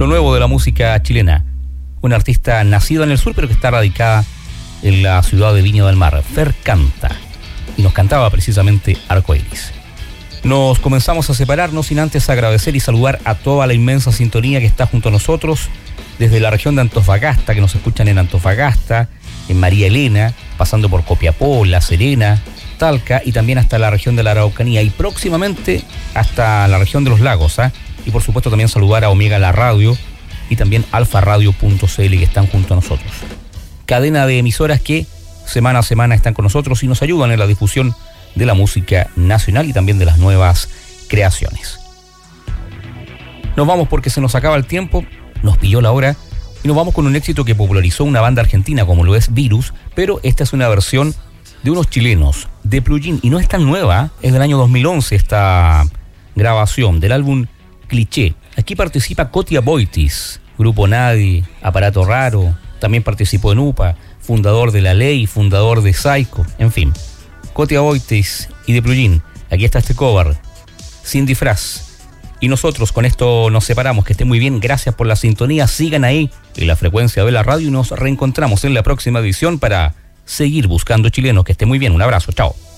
lo nuevo de la música chilena. Una artista nacida en el sur, pero que está radicada en la ciudad de Viña del Mar. Fer canta. Y nos cantaba precisamente Arcoiris. Nos comenzamos a separar, no sin antes agradecer y saludar a toda la inmensa sintonía que está junto a nosotros, desde la región de Antofagasta, que nos escuchan en Antofagasta, en María Elena, pasando por Copiapó, La Serena, Talca y también hasta la región de la Araucanía y próximamente hasta la región de los lagos, y por supuesto también saludar a Omega La Radio y también alfaradio.cl que están junto a nosotros. Cadena de emisoras que semana a semana están con nosotros y nos ayudan en la difusión de la música nacional y también de las nuevas creaciones. Nos vamos porque se nos acaba el tiempo, nos pilló la hora y nos vamos con un éxito que popularizó una banda argentina como lo es Virus, pero esta es una versión de unos chilenos, de Plugin, y no es tan nueva, es del año 2011 esta grabación del álbum Cliché. Aquí participa Cotia Boitis, Grupo Nadie, Aparato Raro, también participó en UPA, fundador de La Ley, fundador de Psycho, en fin. Cotia Boitis y de Plugin, aquí está este cover, Sin Disfraz. Y nosotros con esto nos separamos, que estén muy bien, gracias por la sintonía, sigan ahí en la frecuencia de la radio y nos reencontramos en la próxima edición para seguir buscando chilenos. Que esté muy bien, un abrazo, chao.